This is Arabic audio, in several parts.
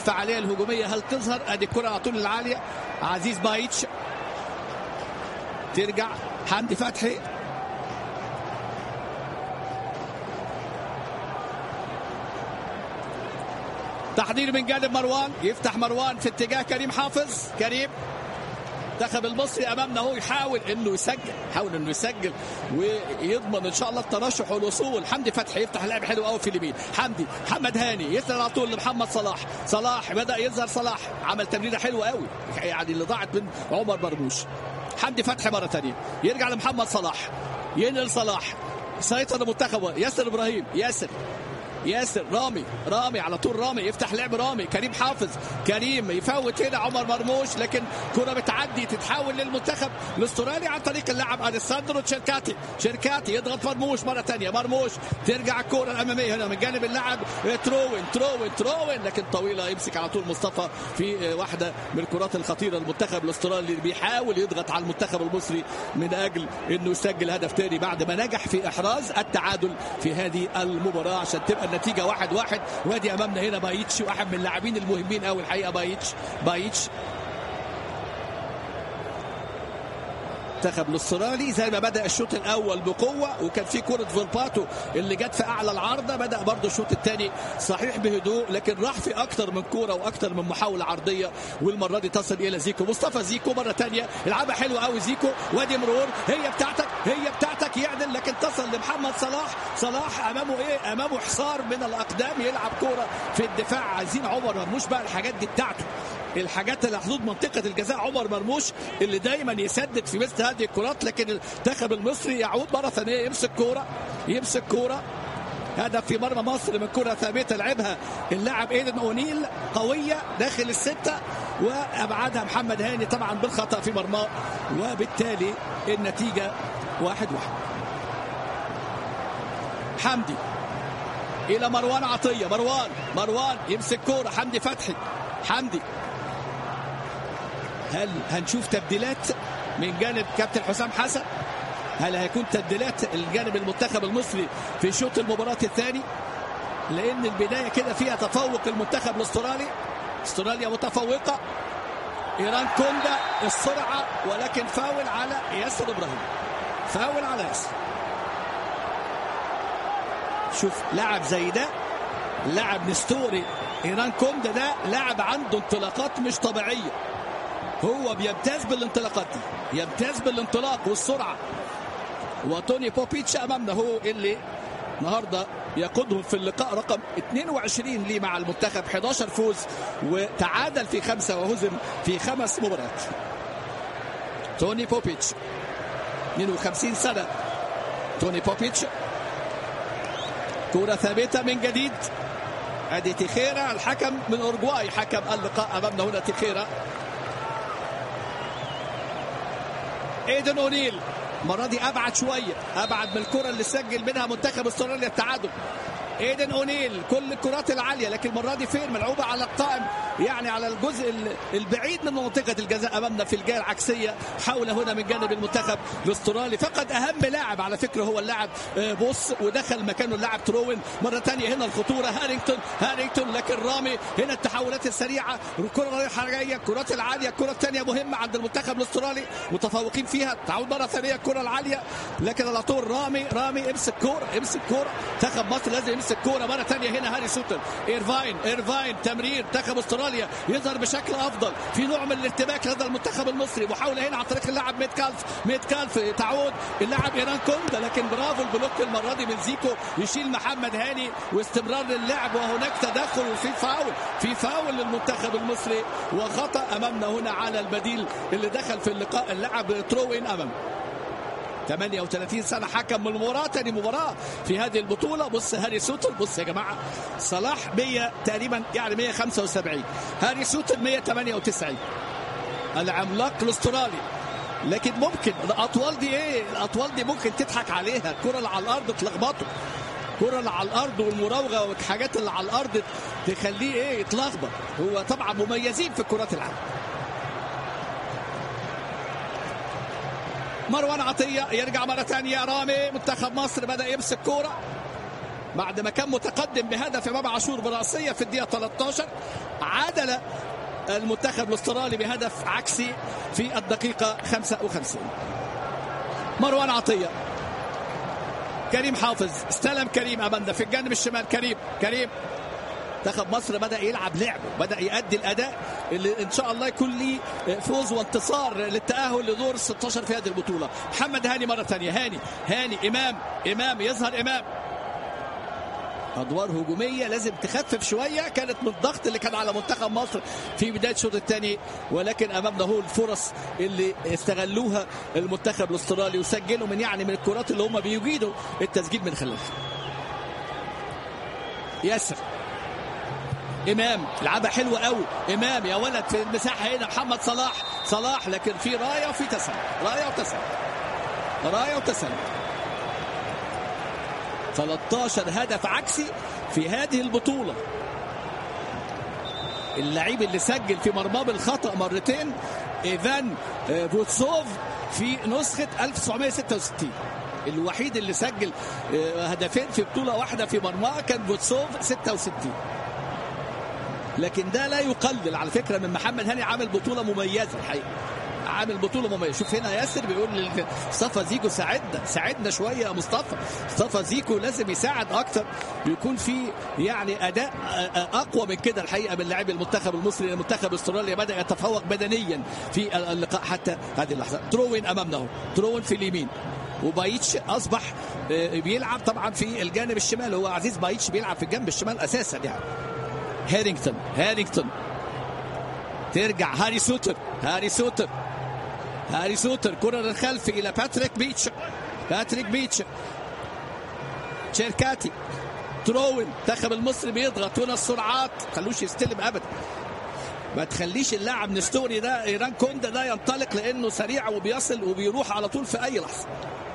الفعاليه الهجوميه هل تظهر؟ ادي الكره على طول العاليه، عزيز بايتش ترجع حمدي فتحي، تحضير من جانب مروان، يفتح مروان في اتجاه كريم حافظ. كريم المنتخب المصري امامنا هو يحاول انه يسجل ويضمن ان شاء الله الترشح والوصول. حمدي فتحي يفتح لعب حلو قوي في اليمين، حمدي محمد هاني يسند على طول لمحمد صلاح. صلاح بدا يظهر، صلاح عمل تمريره حلوه قوي يعني اللي ضاعت من عمر مرموش. حمدي فتحي مره ثانيه يرجع لمحمد صلاح، ينقل صلاح، سيطر المنتخب. ياسر ابراهيم، ياسر رامي على طول، رامي يفتح لعب، رامي كريم حافظ، كريم يفوت هنا عمر مرموش، لكن كرة بتعدي تتحول للمنتخب الاسترالي عن طريق اللاعب اليساندرو شيركاتي يضغط مرموش مرة تانية، مرموش ترجع الكرة الأمامية هنا من جانب اللاعب تروين لكن طويلة، يمسك على طول مصطفى في واحدة من الكرات الخطيرة. المنتخب الاسترالي اللي بيحاول يضغط على المنتخب المصري من أجل إنه يسجل هدف تاني بعد ما نجح في إحراز التعادل في هذه المباراة عشان تبقى النتيجة 1-1. وادي امامنا هنا بايتش، واحد من اللاعبين المهمين قوي الحقيقة. بايتش المنتخب الاسترالي زي ما بدأ الشوط الاول بقوة، وكان في كرة فولباتو اللي جت في اعلى العارضة، بدأ برضو الشوط الثاني صحيح بهدوء لكن راح في اكتر من كرة واكتر من محاولة عرضية، والمرة دي تصل الى زيكو، مصطفى زيكو مرة ثانية يلعبها حلوة قوي زيكو، وادي مرور هي بتاعتك يعدل، لكن تصل لمحمد صلاح امامه حصار من الاقدام، يلعب كرة في الدفاع. عايزين عمر مرموش بقى الحاجات دي بتاعته، الحاجات اللي حدود منطقة الجزاء. عمر مرموش اللي دايما يسدد في مثل هذه الكرات، لكن المنتخب المصري يعود مرة ثانية يمسك كرة هدف في مرمى مصر من كرة ثابتة لعبها اللاعب ايدن اونيل، قوية داخل الستة وابعدها محمد هاني طبعا بالخطأ في مرماه، وبالتالي النتيجة 1-1. حمدي الى مروان عطية، مروان يمسك كرة، حمدي فتحي، هل هنشوف تبديلات من جانب كابتن حسام حسن؟ هل هيكون تبديلات الجانب المنتخب المصري في شوط المباراة الثاني؟ لأن البداية كده فيها تفوق المنتخب الاسترالي، استراليا متفوقة. إيران كوندا السرعة، ولكن فاول على ياسر إبراهيم، شوف لاعب زي ده، لاعب نستوري إيران كوندا ده لاعب عنده انطلاقات مش طبيعية، هو بيمتاز بالانطلاقات دي، يمتاز بالانطلاق والسرعة. وتوني بوبيتش أمامنا هو اللي النهارده يقودهم في اللقاء رقم 22 ليه مع المنتخب، 11 فوز وتعادل في 5 وهزم في 5 مباريات. توني بوبيتش 52 سنة، توني بوبيتش كرة ثابتة من جديد. ادي تيخيرا الحكم من أورجواي، حكم اللقاء أمامنا هنا تيخيرا. ايدن اونيل المرة دي أبعد شوية، أبعد من الكرة اللي سجل منها منتخب استراليا التعادل. ايدن اونيل كل الكرات العالية، لكن المرة دي فين؟ ملعوبة على القائم، يعني على الجزء البعيد من منطقة الجزاء أمامنا في الجهة العكسية. حول هنا من جانب المنتخب الاسترالي، فقد أهم لاعب على فكرة هو اللاعب بوس، ودخل مكانه اللاعب تروين. مرة تانية هنا الخطورة، هارينغتون لكن رامي هنا التحولات السريعة، الكرة رايحة جاية، الكرات العالية. الكرة الثانية مهمة عند المنتخب الاسترالي، متفوقين فيها. تعود مرة ثانية الكرة العالية، لكن على طول رامي امسك كورة، منتخب مصر لازم يمسك كورة. مرة تانية هنا هاري سوتر، إيرفاين تمرير منتخب استراليا يظهر بشكل افضل، في نوع من الارتباك لدى المنتخب المصري. محاولة هنا عن طريق اللاعب ميتكالف تعود اللاعب إيران كوندا، لكن برافو البلوك المرة دي من زيكو، يشيل محمد هاني واستمرار للعب. وهناك تدخل وفي فاول للمنتخب المصري، وخطأ امامنا هنا على البديل اللي دخل في اللقاء اللاعب تروين امام 38 سنة حكم من المباراة، تاني مباراة في هذه البطولة. بص هاري سوتر، بص يا جماعة، صلاح 100 تقريبا يعني 175، هاري سوتر 198، العملاق الاسترالي. لكن ممكن الأطوال دي ممكن تضحك عليها، الكرة اللي على الأرض تلخبطه، الكرة اللي على الأرض والمراوغة والحاجات اللي على الأرض تخليه يتلخبط. هو طبعا مميزين في الكرات العالية. مروان عطية يرجع مرة ثانية، رامي منتخب مصر بدأ يمسك كورة، بعد ما كان متقدم بهدف امام عاشور براسيه في الدقيقه 13 عادل المنتخب الاسترالي بهدف عكسي في الدقيقه 55. مروان عطيه، كريم حافظ استلم، كريم امامنا في الجانب الشمال، كريم منتخب مصر بدأ يلعب لعبه، بدأ يؤدي الأداء اللي إن شاء الله يكون ليه فوز وانتصار للتأهل لدور 16 في هذه البطولة. محمد هاني مرة ثانية، هاني إمام يظهر إمام. أدوار هجومية لازم تخفف شوية كانت من الضغط اللي كان على منتخب مصر في بداية الشوط الثاني، ولكن أمامنا هو الفرص اللي استغلوها المنتخب الأسترالي وسجلوا من الكرات اللي هم بيجيدوا التسجيل من خلالها. ياسر إمام لعبها حلوة قوي، إمام يا ولد في المساحة هنا، محمد صلاح لكن في راية وفي تسلل، راية وتسلل. 13 هدف عكسي في هذه البطولة. اللعيب اللي سجل في مرماه بالخطأ مرتين إيفان فوتسوف في نسخة 1966. الوحيد اللي سجل هدفين في بطولة واحدة في مرماه كان فوتسوف 66. لكن ده لا يقلل على فكرة من محمد هاني، عامل بطولة مميزة الحقيقة، عامل بطولة مميزة. شوف هنا ياسر بيقول مصطفى زيكو ساعدنا شوية يا مصطفى زيكو لازم يساعد أكتر، بيكون في أداء أقوى من كده الحقيقة من لاعبي المنتخب المصري. المنتخب استراليا بدأ يتفوق بدنيا في اللقاء حتى هذه اللحظة. تروين أمامنا هو، تروين في اليمين، وبايتش أصبح بيلعب طبعا في الجانب الشمال. هو عزيز بايتش بيلعب في الجنب الشمال أساسا هارينغتون ترجع هاري سوتر كرة للخلف إلى باتريك بيتش شيركاتي. تروين منتخب المصري بيضغط هنا السرعات، خلوش يستلم أبدا، ما تخليش اللاعب نستوري ده إيران كوندا ده ينطلق لأنه سريع وبيصل وبيروح على طول في أي لحظة.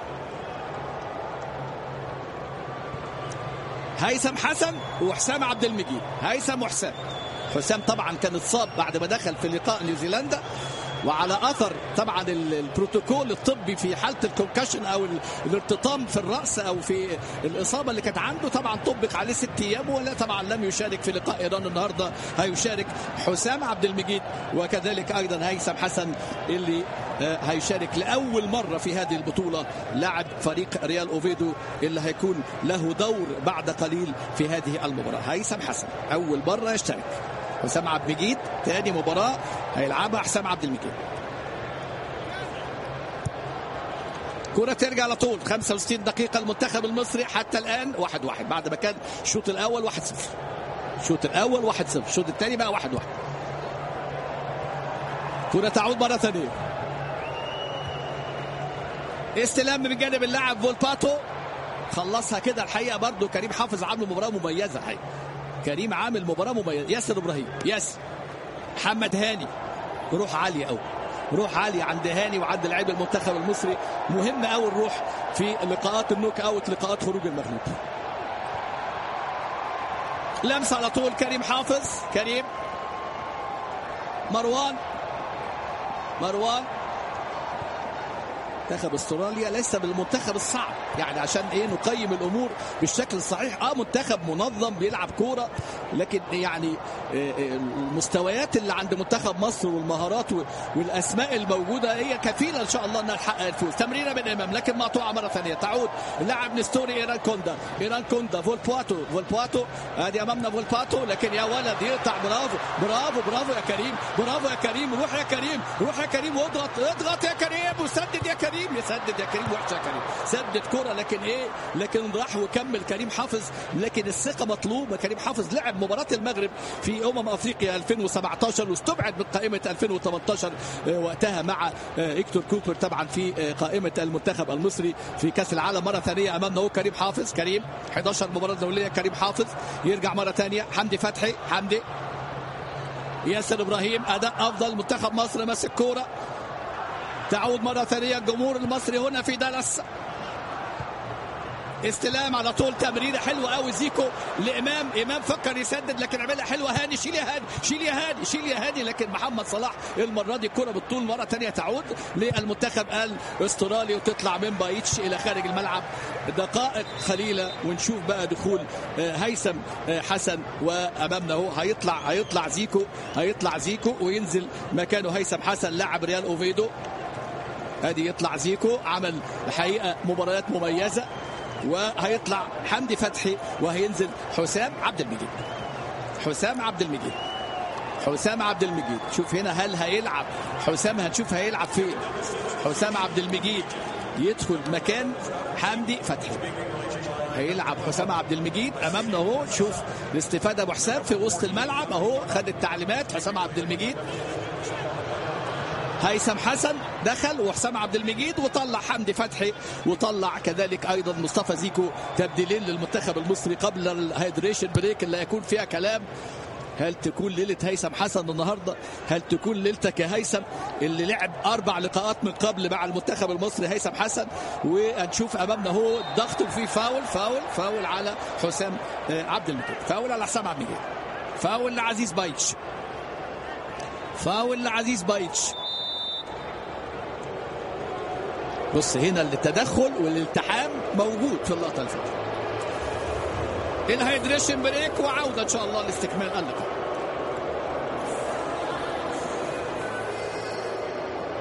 هيثم حسن وحسام عبد المجيد، حسام طبعا كان اتصاب بعد ما دخل في لقاء نيوزيلندا، وعلى اثر طبعا البروتوكول الطبي في حاله الكونكشن او الارتطام في الراس او في الاصابه اللي كانت عنده، طبعا طبق عليه 6 ايام، ولا طبعا لم يشارك في لقاء ايران النهارده. هيشارك حسام عبد المجيد وكذلك ايضا هيثم حسن اللي هيشارك لاول مره في هذه البطوله، لاعب فريق ريال اوفيدو اللي هيكون له دور بعد قليل في هذه المباراه. هيثم حسن اول مره يشترك، حسام عبد المجيد ثاني مباراة هيلعبها حسام عبد المجيد. كرة ترجع على طول. 65 دقيقة المنتخب المصري حتى الآن 1-1 بعد ما كان الشوط الأول 1-0. الشوط الثاني بقى 1-1. كرة تعود مرة ثانية، استلام من جانب اللاعب فولباتو، خلصها كده الحقيقة. برضو كريم حافظ عامل مباراة مميزة الحقيقة، كريم عامل مباراة مميزة. ياسر إبراهيم، محمد هاني، روح عالية عند هاني وعند لاعب المنتخب المصري. مهم قوي الروح في لقاءات النوك اوت، لقاءات خروج المغلوب. لمسة على طول كريم حافظ، مروان. منتخب استراليا ليس بالمنتخب الصعب، عشان نقيم الامور بالشكل الصحيح. منتخب منظم بيلعب كوره، لكن المستويات اللي عند منتخب مصر والمهارات والاسماء الموجوده هي كفيله ان شاء الله انها تحقق الفوز. تمريره من امام لكن مقطوعه مره ثانيه. تعود اللاعب نستوري ايران كوندا فولبواتو ادي امامنا فولباتو، لكن يا ولد يقطع. برافو يا كريم، روح يا كريم واضغط يا كريم وسدد يا كريم، وحش يا كريم، سدد كرة لكن راح وكمل كريم حافظ. لكن الثقة مطلوبة. كريم حافظ لعب مباراة المغرب في أفريقيا 2017 واستبعد من قائمة 2018 وقتها مع إكتور كوبر طبعا في قائمة المنتخب المصري في كأس العالم. مرة ثانية أمامنا هو كريم 11 مباراة دولية. كريم حافظ يرجع مرة ثانية. حمدي فتحي، ياسر إبراهيم، أداء أفضل. منتخب مصر ماسك كورة. تعود مرة ثانية الجمهور المصري هنا في دالاس. استلام على طول، تمريره حلوه قوي زيكو لامام. امام فكر يسدد لكن عملها حلوه. هاني شيل يا هاني، شيل يا هاني، شيل يا هاني، لكن محمد صلاح المره دي الكره بالطول مره ثانيه تعود للمنتخب الاسترالي وتطلع من بايتش الى خارج الملعب. دقائق قليله ونشوف بقى دخول هيثم حسن، وامامنا اهو هيطلع زيكو وينزل مكانه هيثم حسن لاعب ريال اوفيدو. ادي يطلع زيكو، عمل الحقيقه مباريات مميزه. وهيطلع حمدي فتحي وهينزل حسام عبد المجيد. شوف هنا هل هيلعب حسام؟ هنشوف هيلعب فين. حسام عبد المجيد يدخل مكان حمدي فتحي. هيلعب حسام عبد المجيد امامنا اهو. شوف الاستفاده ابو حسام في وسط الملعب اهو، خد التعليمات حسام عبد المجيد. هيثم حسن دخل وحسام عبد المجيد، وطلع حمدي فتحي، وطلع كذلك ايضا مصطفى زيكو. تبديلين للمنتخب المصري قبل الهيدريشن بريك اللي هيكون فيها كلام. هل تكون ليله هيثم حسن النهارده؟ هل تكون ليلتك يا هيثم اللي لعب 4 لقاءات من قبل مع المنتخب المصري هيثم حسن؟ وهنشوف امامنا هو الضغط وفيه فاول على حسام عبد المجيد، فاول على حسام عبد المجيد، فاول لعزيز بايتش. بص هنا التدخل والالتحام موجود في اللقطه اللي فاتت. الهيدريشن بريك وعوده ان شاء الله لاستكمال اللقاء.